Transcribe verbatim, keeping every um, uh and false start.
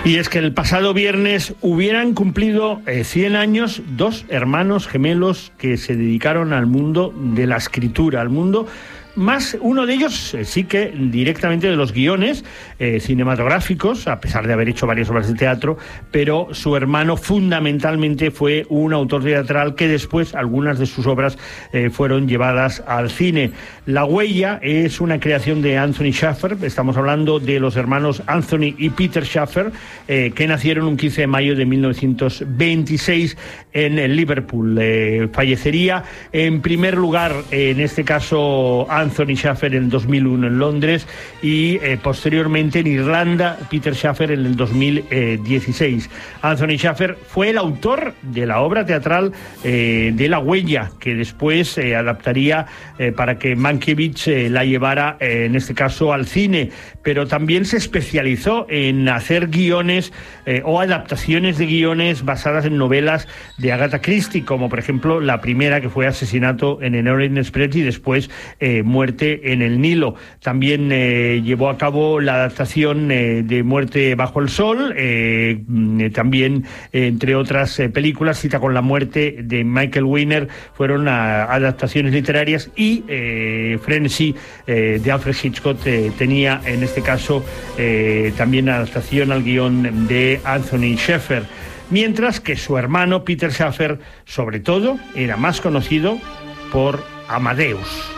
Y es que el pasado viernes hubieran cumplido eh, cien años dos hermanos gemelos que se dedicaron al mundo de la escritura, al mundo más, uno de ellos eh, sí que directamente de los guiones eh, cinematográficos, a pesar de haber hecho varias obras de teatro, pero su hermano fundamentalmente fue un autor teatral que después algunas de sus obras eh, fueron llevadas al cine. La Huella es una creación de Anthony Shaffer, estamos hablando de los hermanos Anthony y Peter Shaffer, eh, que nacieron un quince de mayo de mil novecientos veintiséis en Liverpool. Eh, fallecería en primer lugar, eh, en este caso, Anthony Shaffer en el dos mil uno en Londres y eh, posteriormente en Irlanda, Peter Shaffer en el dos mil dieciséis. Anthony Shaffer fue el autor de la obra teatral eh, de La Huella, que después eh, adaptaría eh, para que Mankiewicz eh, la llevara, eh, en este caso, al cine, pero también se especializó en hacer guiones eh, o adaptaciones de guiones basadas en novelas de Agatha Christie, como por ejemplo la primera, que fue Asesinato en el Orient Express, y después eh, Muerte en el Nilo. También eh, llevó a cabo la adaptación eh, de Muerte bajo el sol, eh, también eh, entre otras eh, películas, Cita con la muerte de Michael Winner, fueron a, adaptaciones literarias, y eh, Frenzy eh, de Alfred Hitchcock eh, tenía en este caso eh, también adaptación al guión de Anthony Shaffer, mientras que su hermano Peter Shaffer sobre todo era más conocido por Amadeus.